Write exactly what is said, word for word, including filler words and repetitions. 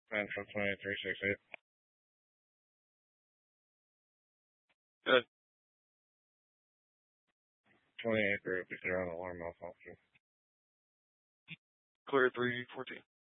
Central twenty-three sixty-eight. Good. twenty-eight group, if you're on alarm malfunction. Clear three fourteen.